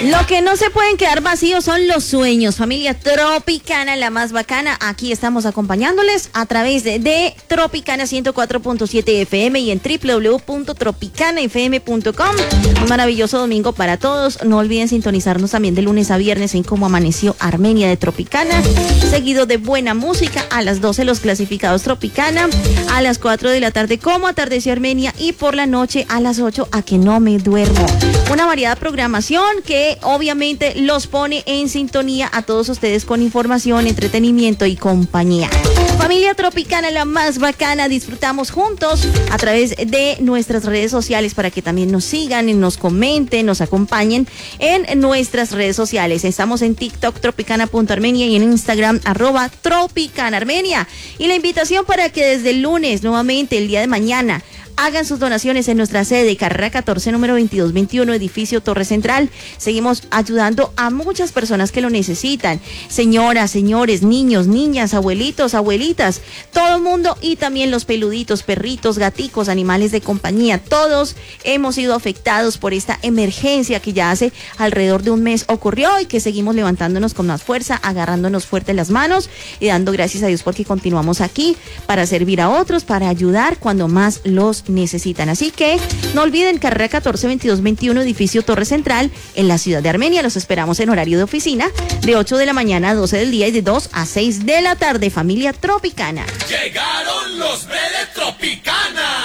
Lo que no se pueden quedar vacíos son los sueños. Familia Tropicana, la más bacana. Aquí estamos acompañándoles a través de Tropicana 104.7 FM y en www.tropicanafm.com. Un maravilloso domingo para todos. No olviden sintonizarnos también de lunes a viernes en Cómo Amaneció Armenia de Tropicana. Seguido de buena música. A las 12 los clasificados Tropicana. A las 4 de la tarde Cómo Atardeció Armenia. Y por la noche a las 8 A Que No Me Duermo. Una variada programación que obviamente los pone en sintonía a todos ustedes con información, entretenimiento y compañía. Familia Tropicana, la más bacana, disfrutamos juntos a través de nuestras redes sociales para que también nos sigan, nos comenten, nos acompañen en nuestras redes sociales. Estamos en TikTok, tropicana.armenia y en Instagram, @tropicanarmenia. Y la invitación para que desde el lunes, nuevamente el día de mañana, hagan sus donaciones en nuestra sede, carrera 14, número 2221, edificio Torre Central. Seguimos ayudando a muchas personas que lo necesitan. Señoras, señores, niños, niñas, abuelitos, abuelitas, todo el mundo y también los peluditos, perritos, gaticos, animales de compañía. Todos hemos sido afectados por esta emergencia que ya hace alrededor de un mes ocurrió y que seguimos levantándonos con más fuerza, agarrándonos fuerte las manos y dando gracias a Dios porque continuamos aquí para servir a otros, para ayudar cuando más los necesitan. Así que no olviden, carrera 14, 2221, edificio Torre Central, en la ciudad de Armenia. Los esperamos en horario de oficina de 8 de la mañana a 12 del día y de 2 a 6 de la tarde. Familia Tropicana. Llegaron los Bredes Tropicana.